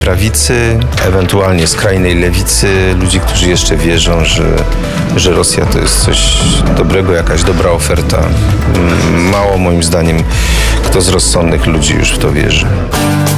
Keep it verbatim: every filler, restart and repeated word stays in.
prawicy, ewentualnie skrajnej lewicy, ludzi, którzy jeszcze wierzą, że, że Rosja to jest coś dobrego, jakaś dobra oferta. Mało moim zdaniem kto z rozsądnych ludzi już w to wierzy.